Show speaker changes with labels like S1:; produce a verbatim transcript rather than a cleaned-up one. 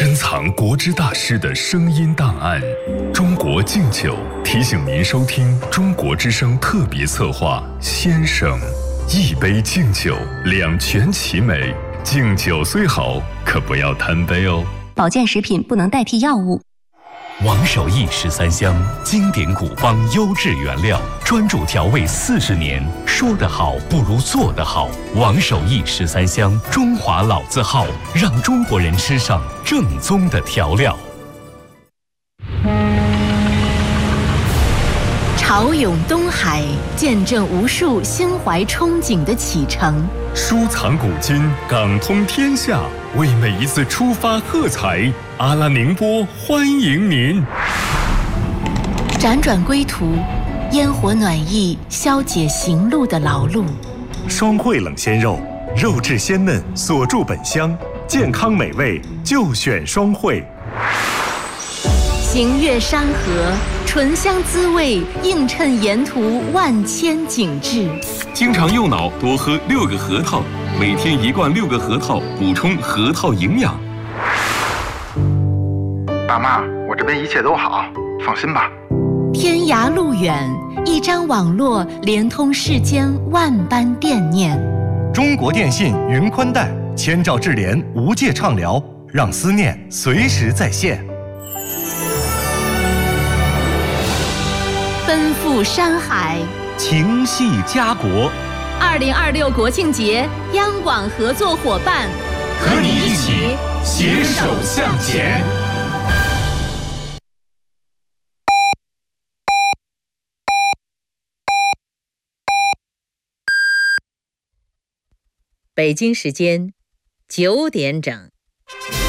S1: 珍藏国之大师的声音档案。中国敬酒提醒您收听中国之声特别策划《先生》，一杯敬酒，两全其美。敬酒虽好，可不要贪杯哦。
S2: 保健食品不能代替药物。
S3: 王守义十三香，经典古方优质原料，专注调味四十年，说得好不如做得好。王守义十三香，中华老字号，让中国人吃上正宗的调料。
S4: 潮涌东海，见证无数心怀憧憬的启程。
S1: 书藏古今，港通天下，为每一次出发喝彩。阿拉宁波欢迎您。
S4: 辗转归途，烟火暖意消解行路的劳碌。
S5: 双汇冷鲜肉，肉质鲜嫩，锁住本香，健康美味就选双汇。
S4: 行越山河，醇香滋味映衬沿途万千景致。
S6: 经常右脑多喝六个核桃，每天一罐六个核桃，补充核桃营养。
S7: 爸妈，我这边一切都好，放心吧。
S4: 天涯路远，一张网络连通世间万般惦念。
S5: 中国电信云宽带，千兆智联无界畅聊，让思念随时在线。
S4: 奔赴山海，
S5: 情系家国。
S4: 二零二六国庆节，央广合作伙伴，
S3: 和你一起携手向前。
S8: 北京时间九点整。